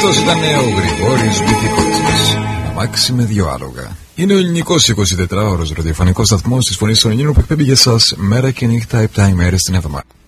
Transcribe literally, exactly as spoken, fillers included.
Αυτός ήταν ο Γρηγόρης Μπιθικότσης. Αμάξι με δυο άλογα. Είναι ο ελληνικός εικοσιτετράωρος ραδιοφωνικός σταθμός της Φωνής των Ελλήνων που εκπέμπει για σας μέρα και νύχτα επτά ημέρες την εβδομάδα.